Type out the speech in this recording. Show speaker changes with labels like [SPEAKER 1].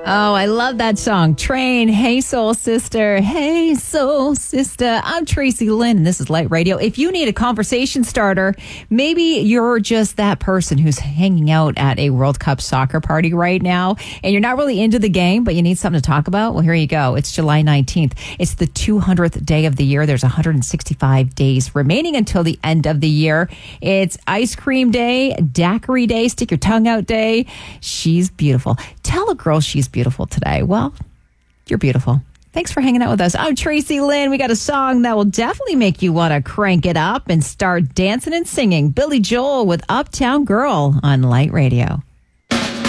[SPEAKER 1] Oh, I love that song. Train, Hey Soul Sister, Hey Soul Sister. I'm Tracy Lynn, and this is Light Radio. If you need a conversation starter, maybe you're just that person who's hanging out at a World Cup soccer party right now, and you're not really into the game, but you need something to talk about. Well, here you go. It's July 19th. It's the 200th day of the year. There's 165 days remaining until the end of the year. It's Ice Cream Day, Daiquiri Day, Stick Your Tongue Out Day. She's beautiful. Tell a girl she's beautiful today. Well, you're beautiful. Thanks for hanging out with us. I'm Tracy Lynn. We got a song that will definitely make you want to crank it up and start dancing and singing. Billy Joel with Uptown Girl on Light Radio.